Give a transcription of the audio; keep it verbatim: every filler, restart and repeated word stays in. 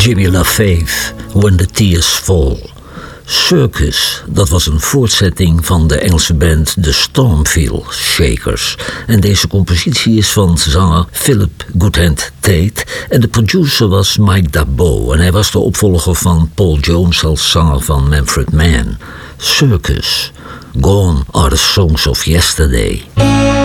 Jimmy LaFave, When the Tears Fall. Circus, dat was een voortzetting van de Engelse band The Stormfield Shakers. En deze compositie is van zanger Philip Goodhand Tate en de producer was Mike Dabo. En hij was de opvolger van Paul Jones als zanger van Manfred Mann. Circus, Gone Are the Songs of Yesterday.